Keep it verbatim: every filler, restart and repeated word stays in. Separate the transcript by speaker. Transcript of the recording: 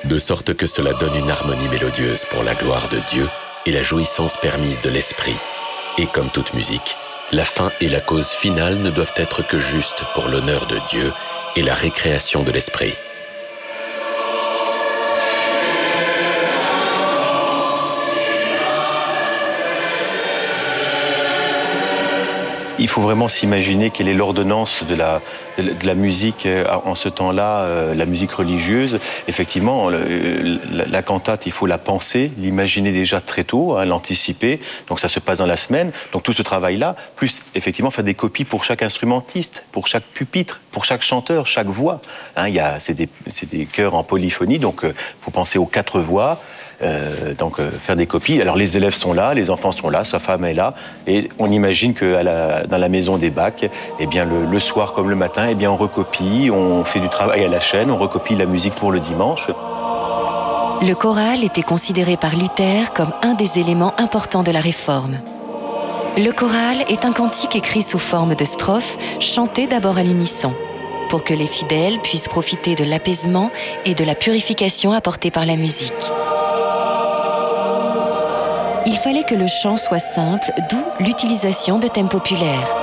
Speaker 1: de sorte que cela donne une harmonie mélodieuse pour la gloire de Dieu et la jouissance permise de l'esprit. Et comme toute musique, la fin et la cause finale ne doivent être que justes pour l'honneur de Dieu et la récréation de l'esprit.
Speaker 2: Il faut vraiment s'imaginer quelle est l'ordonnance de la, de la musique en ce temps-là, la musique religieuse. Effectivement, la, la cantate, il faut la penser, l'imaginer déjà très tôt, hein, l'anticiper. Donc ça se passe dans la semaine. Donc tout ce travail-là, plus effectivement faire des copies pour chaque instrumentiste, pour chaque pupitre, pour chaque chanteur, chaque voix. Hein, il y a, c'est des, c'est des chœurs en polyphonie, donc il euh, faut penser aux quatre voix. Euh, donc euh, faire des copies. Alors les élèves sont là, les enfants sont là, sa femme est là, et on imagine que à la, dans la maison des Bach, eh bien le, le soir comme le matin, eh bien on recopie, on fait du travail à la chaîne, on recopie la musique pour le dimanche.
Speaker 3: Le choral était considéré par Luther comme un des éléments importants de la Réforme. Le choral est un cantique écrit sous forme de strophes, chanté d'abord à l'unisson, pour que les fidèles puissent profiter de l'apaisement et de la purification apportée par la musique. Il fallait que le chant soit simple, d'où l'utilisation de thèmes populaires.